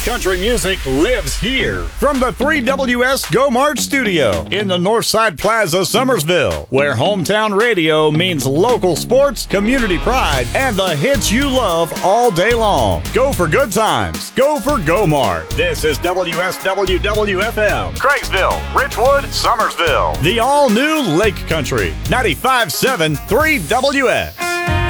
country music lives here. From the 3WS Go March studio in the Northside Plaza, Summersville, where hometown radio means local sports, community pride, and the hits you love all day long. Go for good times. Go for Go Mart. This is WSWWFM, Craigsville, Richwood, Summersville. The all-new Lake Country, 95.7 3WS.